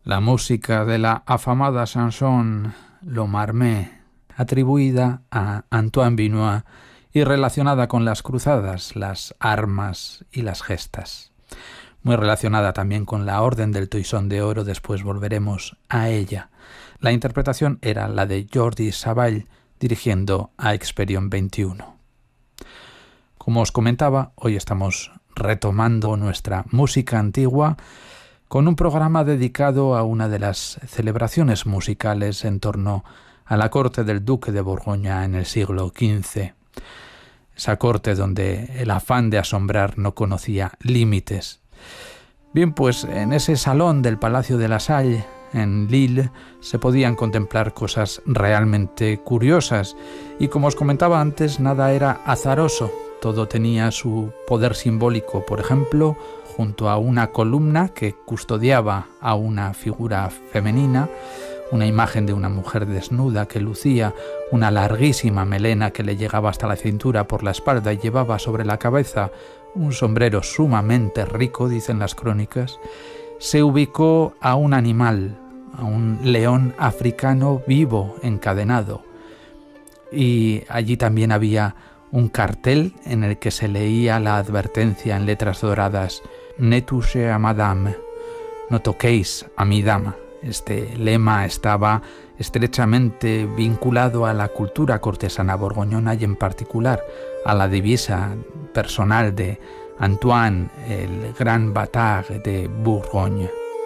La música de la afamada chanson Le Marmé, atribuida a Antoine Vinois y relacionada con las cruzadas, las armas y las gestas. Muy relacionada también con la Orden del Toisón de Oro, después volveremos a ella. La interpretación era la de Jordi Savall, dirigiendo a Experión 21. Como os comentaba, hoy estamos retomando nuestra música antigua con un programa dedicado a una de las celebraciones musicales en torno a la corte del duque de Borgoña en el siglo XV. Esa corte donde el afán de asombrar no conocía límites. Bien, pues en ese salón del Palacio de la Salle, en Lille, se podían contemplar cosas realmente curiosas y, como os comentaba antes, nada era azaroso. Todo tenía su poder simbólico. Por ejemplo, junto a una columna que custodiaba a una figura femenina, una imagen de una mujer desnuda que lucía una larguísima melena que le llegaba hasta la cintura por la espalda y llevaba sobre la cabeza un sombrero sumamente rico, dicen las crónicas, se ubicó a un animal, a un león africano vivo, encadenado. Y allí también había un cartel en el que se leía la advertencia en letras doradas: «Ne touchez à madame», no toquéis a mi dama. Este lema estaba estrechamente vinculado a la cultura cortesana borgoñona y en particular a la divisa personal de Antoine, el gran bâtard de Bourgogne.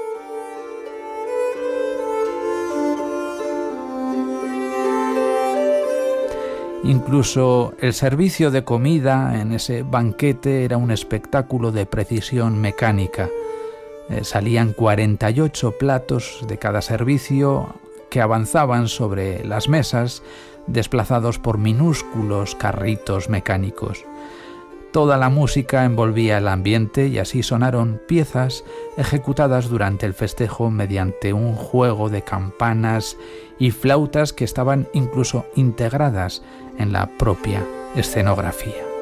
Incluso el servicio de comida en ese banquete era un espectáculo de precisión mecánica. Salían 48 platos de cada servicio que avanzaban sobre las mesas, desplazados por minúsculos carritos mecánicos. Toda la música envolvía el ambiente y así sonaron piezas ejecutadas durante el festejo mediante un juego de campanas y flautas que estaban incluso integradas en la propia escenografía.